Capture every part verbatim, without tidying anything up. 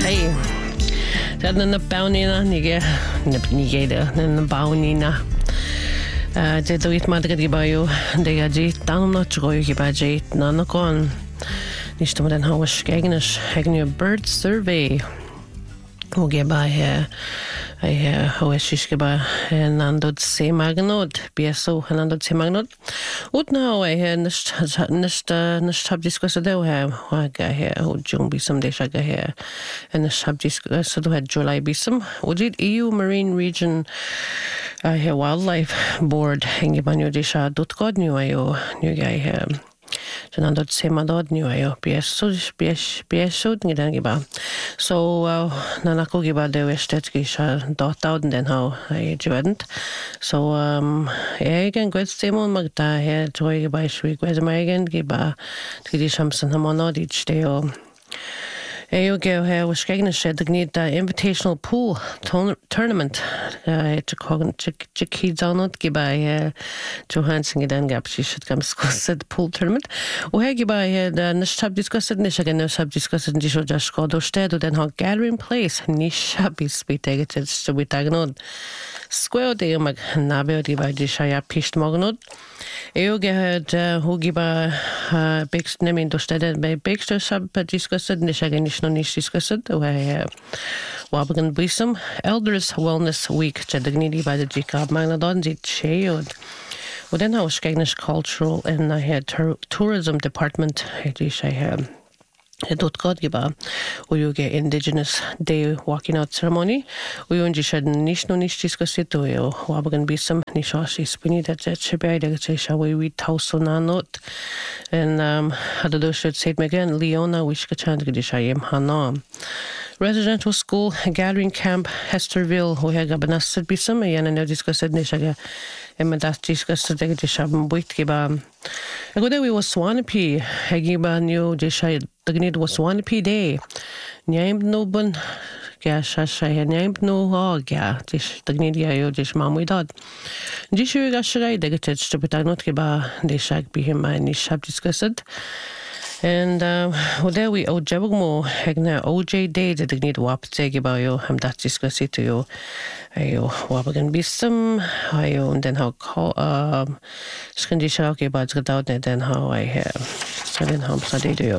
Hey, dat na baunina nige na nige na baunina. De doit madrid gibayo de aji tan na troy gibaje na na kon. Nicht mit den haus gegenisch hegen bird survey. Wo geba he I haus giba nandod se magnod bso nandod se magnod. Ut now I had nicht nicht nicht hab diskutiert da ha ga he o jung bisam de shaga he and the hab diskutiert do had July bisam ujid E U Marine Region I have Wildlife Board hingi banyo de sha dot god new ayo new guy he Janandod semadod new ayo bso bs bso ngidan giba so nanako giba de westet gisha dot out den how I judent so um egen gwet semon magda he joy giba shwi gwet magen giba tgidi shamsan hamonod each day o Eyo go he was getting a shed the need the invitational pool tournament uh to cogn chicky donut giba Johansson den gap she should come said pool tournament o he giba the nishab discussed nish again no sub discussed and just just go do sted and then how gathering place nishab is be taken to be tagnod square de mag nabe giba disha pisht magnod Eyo had who giba big name do sted by big sub discussed nish again no nish discussed where wabagan bisum Elders Wellness Week chadagnidi by the Jacob Magnadon di chayod within how Skagnish Cultural and I had tourism department I had dot god giba we get Indigenous Day walking out ceremony we only should nish no nish discuss it to you wabagan bisum nishashi spinny that chebe that shall we read house on a note and um how do should say again Leona wish ka chant gidishayim hana residential school gathering camp Hesterville who had abanasted bisum and no discussed nishaga and that discussed the dishabam buit giba I go there we was Swanapi Hagiba new dishay the need was Swanapi day name no bun gasha shay name no ha ga dish the need yo dish mamu dad dishu gashay the get to put not giba they shag be him and nishab discussed and um well there we oh jabugmo hegna O J day the need wap take about you I'm that discuss it to you ayo wabagan bisum ayo and then how call um skandisha okay but without that then how I have and then how study do you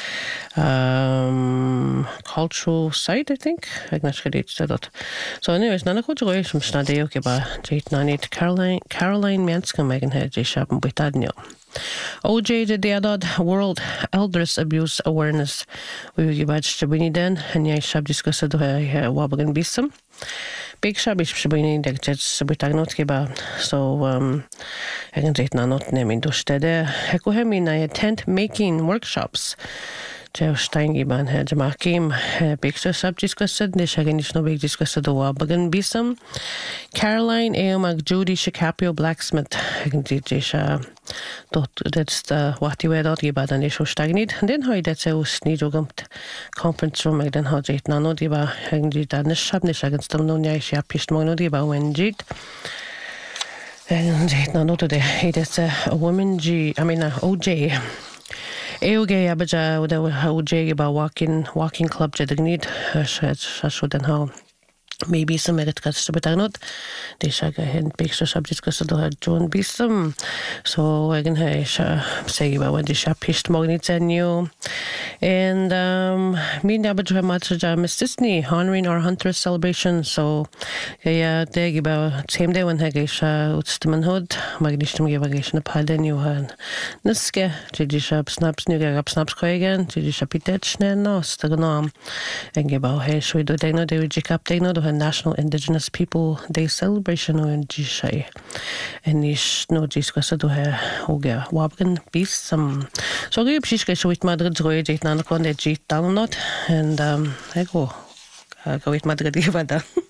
um cultural site I think so anyways nana ko joy from study okay ba jeit nanit Caroline Caroline Manska megan had jishab bitadnyo O J the Adad World Elders Abuse Awareness we will give out shabini then and I shab discuss do wabagan bisum big shabish shabini de sabitagnot giba so um I can jeit nanot name do stede eko hemin I attend making workshops Joe Steingiban had Makim big sub discussed nish again no big discussed the wabagan bisum Caroline Eomag Judy Shikapio Blacksmith Jisha dot that's the what you had out about an issue stagnid and then how that's a sneed conference room then how jait nano diba and dan shabnish against them no nice pished mono diba when jit and jait nano today it's a woman G I mean a O J Eoge abaja with a O J about walking walking club jadagnid should and how maybe some merit cuts to be not they shag and picture subjects because of the John Bisum so I can say about when the shop pished magnets and you and um me never to have much Miss Disney honoring our hunter celebration so yeah they about same day when Hagisha Utstamanhood Magnisham Gavagation of Paden you had Niske Gigi shop snaps new gap snaps again Gigi shapitech no stagnam and give out hey should we do they would up they know National Indigenous People Day celebration on Jishay and nish no discuss do ha oga wabagan bisum so give shishka with Madrid roy jait nanakon jit down not and um I go go with Madrid givada